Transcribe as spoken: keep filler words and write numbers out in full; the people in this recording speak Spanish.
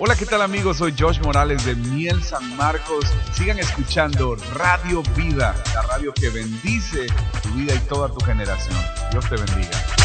Hola, ¿qué tal amigos? Soy Josh Morales de Miel San Marcos. Sigan escuchando Radio Vida, la radio que bendice tu vida y toda tu generación. Dios te bendiga.